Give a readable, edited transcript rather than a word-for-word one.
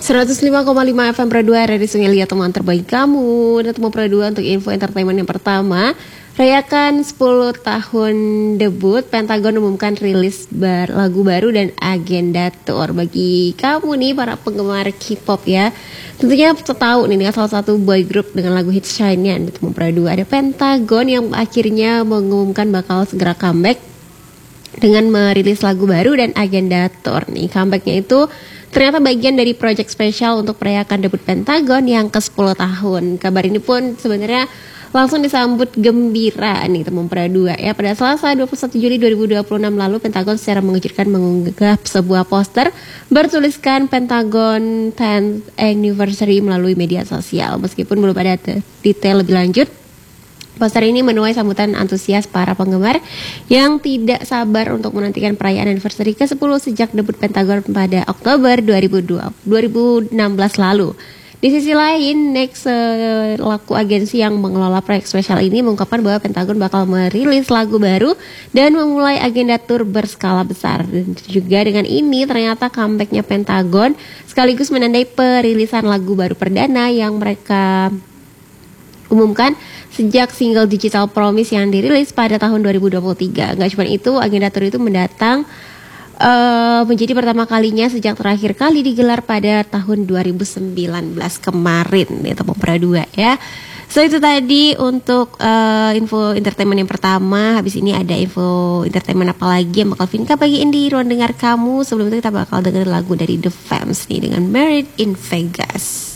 105,5 FM Pro 2 Radio Sungai Liat, teman terbaik kamu. Dan teman Pro 2 untuk info entertainment yang pertama. Rayakan 10 tahun debut, Pentagon umumkan rilis lagu baru dan agenda tour. Bagi kamu nih para penggemar K-pop ya, tentunya tahu nih dengan salah satu boy group dengan lagu hit Shine-nya di teman Pro 2. Ada Pentagon yang akhirnya mengumumkan bakal segera comeback dengan merilis lagu baru dan agenda tour nih. Comebacknya itu ternyata bagian dari project spesial untuk merayakan debut Pentagon yang ke-10 tahun. Kabar ini pun sebenarnya langsung disambut gembira nih teman Pro 2 ya. Pada Selasa 21 Juli 2026 lalu, Pentagon secara mengejutkan mengunggah sebuah poster bertuliskan Pentagon 10th Anniversary melalui media sosial. Meskipun belum ada detail lebih lanjut, poster ini menuai sambutan antusias para penggemar yang tidak sabar untuk menantikan perayaan anniversary ke-10 sejak debut Pentagon pada Oktober 2016 lalu. Di sisi lain, Next selaku agensi yang mengelola proyek spesial ini mengungkapkan bahwa Pentagon bakal merilis lagu baru dan memulai agenda tour berskala besar. Dan juga dengan ini ternyata comebacknya Pentagon sekaligus menandai perilisan lagu baru perdana yang mereka umumkan sejak single Digital Promise yang dirilis pada tahun 2023. Gak cuma itu, agenda tour itu mendatang menjadi pertama kalinya sejak terakhir kali digelar pada tahun 2019 kemarin nih teman Pro 2 ya. So itu tadi untuk info entertainment yang pertama. Habis ini ada info entertainment apa lagi yang bakal Vinka bagiin di ruang dengar kamu. Sebelum itu kita bakal dengerin lagu dari The Vamps nih dengan Married in Vegas.